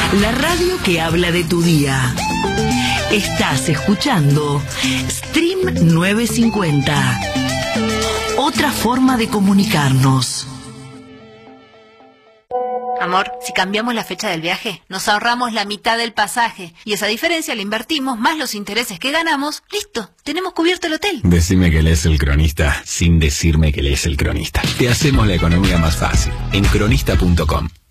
La radio que habla de tu día. Estás escuchando Stream 950. Otra forma de comunicarnos. Amor, si cambiamos la fecha del viaje, nos ahorramos la mitad del pasaje. Y esa diferencia la invertimos, más los intereses que ganamos. ¡Listo! Tenemos cubierto el hotel. Decime que lees El Cronista sin decirme que lees El Cronista. Te hacemos la economía más fácil. En cronista.com.